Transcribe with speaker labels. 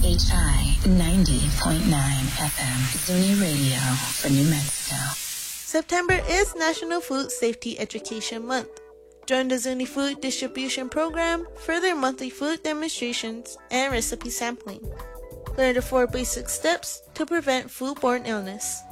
Speaker 1: KSHI 90.9 FM, Zuni Radio for New Mexico.
Speaker 2: September is National Food Safety Education Month. Join the Zuni Food Distribution Program for their monthly food demonstrations and recipe sampling. Learn the 4 basic steps to prevent foodborne illness.